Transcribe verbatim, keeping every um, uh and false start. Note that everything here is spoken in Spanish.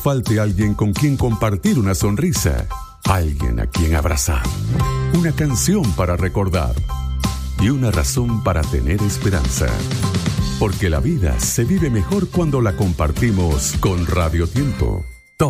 falte alguien con quien compartir una sonrisa, alguien a quien abrazar, una canción para recordar y una razón para tener esperanza. Porque la vida se vive mejor cuando la compartimos con Radio Tiempo.